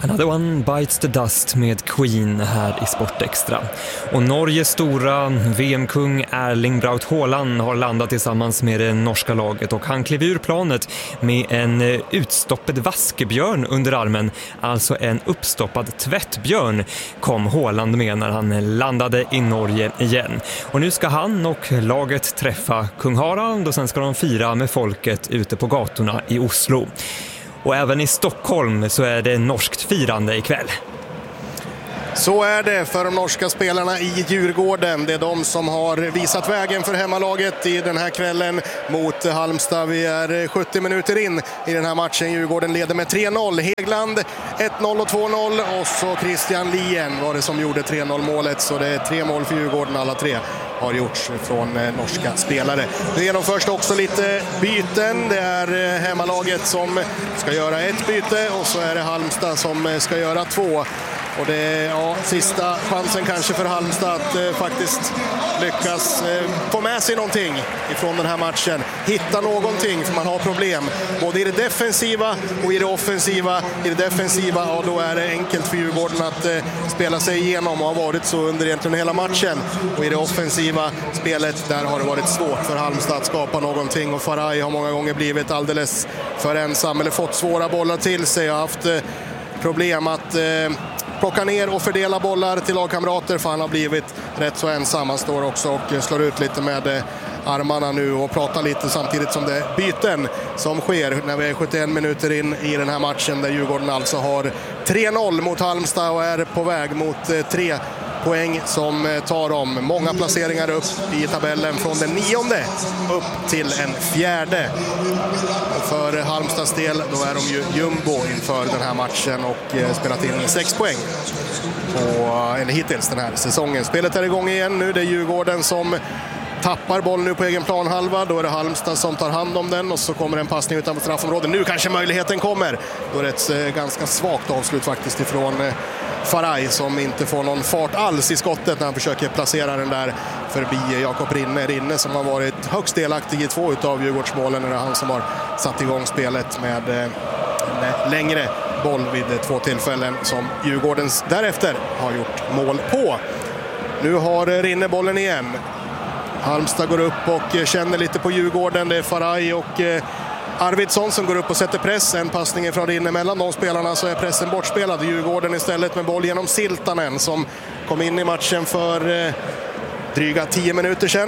Another One Bites the Dust med Queen här i Sportextra. Och Norges stora VM-kung Erling Braut Haaland har landat tillsammans med det norska laget och han klev ur planet med en utstoppad vaskebjörn under armen, alltså en uppstoppad tvättbjörn, kom Haaland med när han landade i Norge igen. Och nu ska han och laget träffa kung Harald och sen ska de fira med folket ute på gatorna i Oslo. Och även i Stockholm så är det norskt firande ikväll. Så är det för de norska spelarna i Djurgården. Det är de som har visat vägen för hemmalaget i den här kvällen mot Halmstad. Vi är 70 minuter in i den här matchen. Djurgården leder med 3-0. Häggland 1-0 och 2-0 och så Christian Lien var det som gjorde 3-0-målet. Så det är 3 mål för Djurgården, alla 3 har gjorts från norska spelare. Nu genomförs också lite byten. Det är hemmalaget som ska göra ett byte och så är det Halmstad som ska göra 2. Och det är sista chansen kanske för Halmstad att faktiskt lyckas få med sig någonting ifrån den här matchen. Hitta någonting, för man har problem. Både i det defensiva och i det offensiva. I det defensiva, då är det enkelt för Djurgården att spela sig igenom och har varit så under egentligen hela matchen. Och i det offensiva spelet, där har det varit svårt för Halmstad att skapa någonting. Och Faraj har många gånger blivit alldeles för ensam eller fått svåra bollar till sig. Har haft problem att plocka ner och fördela bollar till lagkamrater, för han har blivit rätt så ensam. Han står också och slår ut lite med armarna nu och pratar lite samtidigt som det är byten som sker när vi är 71 minuter in i den här matchen, där Djurgården alltså har 3-0 mot Halmstad och är på väg mot 3 poäng som tar dem många placeringar upp i tabellen från den 9:e upp till en 4:e. För Halmstads del då är de ju jumbo inför den här matchen och spelat in 6 poäng eller hittills den här säsongen. Spelet är igång igen nu. Det är Djurgården som tappar boll nu på egen planhalva. Då är det Halmstad som tar hand om den och så kommer en passning utanför straffområdet. Nu kanske möjligheten kommer. Då är det ett ganska svagt avslut faktiskt ifrån Faraj som inte får någon fart alls i skottet när han försöker placera den där förbi Jakob Rinne som har varit högst delaktig i 2 utav Djurgårdsmålen. Det är han som har satt igång spelet med en längre boll vid 2 tillfällen som Djurgården därefter har gjort mål på. Nu har Rinne bollen igen. Halmstad går upp och känner lite på Djurgården. Det är Faraj och Arvidsson som går upp och sätter press. En passning från Rinne mellan de spelarna, så är pressen bortspelad. Djurgården istället med boll genom Siltanen som kom in i matchen för dryga 10 minuter sedan.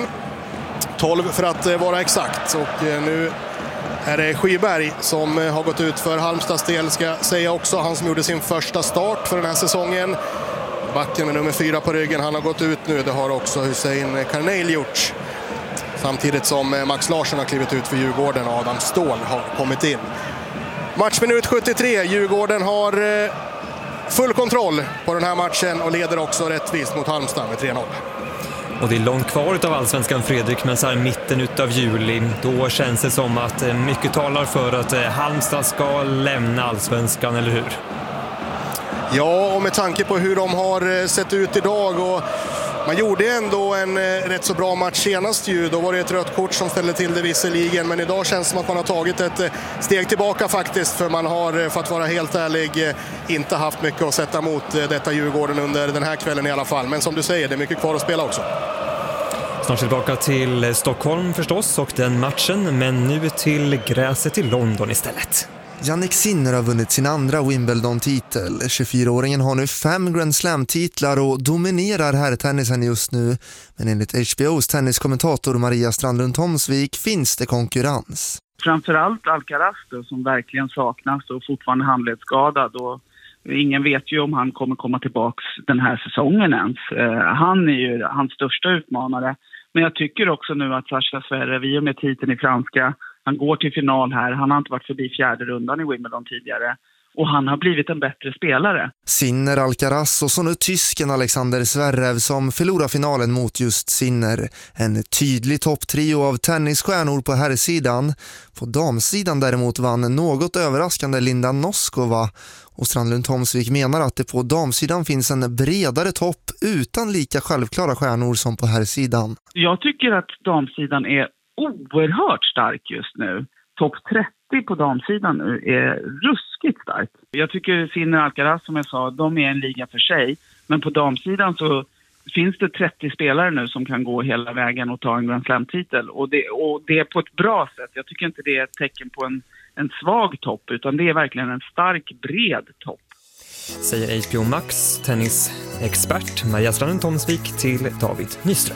12 för att vara exakt. Och nu är det Skyberg som har gått ut för Halmstads del, ska jag säga också. Han som gjorde sin första start för den här säsongen. Backen med nummer 4 på ryggen, han har gått ut nu. Det har också Hussein Karneil gjort. Samtidigt som Max Larsson har klivit ut för Djurgården och Adam Ståhl har kommit in. Matchminut 73. Djurgården har full kontroll på den här matchen och leder också rättvist mot Halmstad med 3-0. Och det är långt kvar utav Allsvenskan, Fredrik, men så här mitten utav juli, då känns det som att mycket talar för att Halmstad ska lämna Allsvenskan, eller hur? Ja, och med tanke på hur de har sett ut idag, och man gjorde ändå en rätt så bra match senast ju. Då var det ett rött kort som ställde till det visserligen, men idag känns det som att man har tagit ett steg tillbaka faktiskt, för man har, för att vara helt ärlig, inte haft mycket att sätta mot detta Djurgården under den här kvällen i alla fall. Men som du säger, det är mycket kvar att spela också. Snart tillbaka till Stockholm förstås och den matchen, men nu till gräset i London istället. Jannik Sinner har vunnit sin andra Wimbledon-titel. 24-åringen har nu 5 Grand Slam-titlar och dominerar herrtennisen just nu. Men enligt HBOs tenniskommentator Maria Strandlund-Tomsvik finns det konkurrens. Framförallt Alcaraz då, som verkligen saknas och fortfarande handledsskadad. Och ingen vet ju om han kommer komma tillbaks den här säsongen ens. Han är ju hans största utmanare. Men jag tycker också nu att Sascha Zverev, i och med titeln i franska, han går till final här. Han har inte varit förbi 4:e rundan i Wimbledon tidigare. Och han har blivit en bättre spelare. Sinner, Alcaraz och så nu tysken Alexander Zverev som förlorar finalen mot just Sinner. En tydlig topptrio av tennisstjärnor på herrsidan. På damsidan däremot vann något överraskande Linda Noskova. Och Strandlund Tomsvik menar att det på damsidan finns en bredare topp utan lika självklara stjärnor som på herrsidan. Jag tycker att damsidan är oerhört stark just nu. Topp 30 på damsidan nu är ruskigt stark. Jag tycker Sinner och Alcaraz, som jag sa, de är en liga för sig. Men på damsidan så finns det 30 spelare nu som kan gå hela vägen och ta en Grand Slam-titel. Och det är på ett bra sätt. Jag tycker inte det är ett tecken på en svag topp, utan det är verkligen en stark, bred topp. Säger HBO Max tennisexpert Maria Stranden Tomsvik till David Nyström.